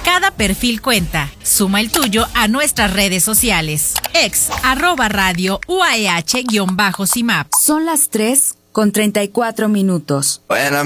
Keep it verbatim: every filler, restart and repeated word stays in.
Cada perfil cuenta. Suma el tuyo a nuestras redes sociales. Ex, arroba radio, U A E H, guión bajo C I M A P. Son las tres con treinta y cuatro minutos. When I'm